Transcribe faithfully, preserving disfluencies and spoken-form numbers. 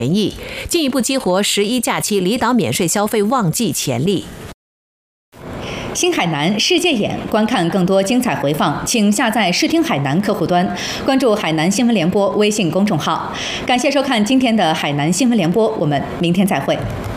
权益，进一步激活十一假期离岛免税消费旺季潜力。 新海南世界眼，观看更多精彩回放，请下载视听海南客户端，关注海南新闻联播微信公众号。感谢收看今天的海南新闻联播，我们明天再会。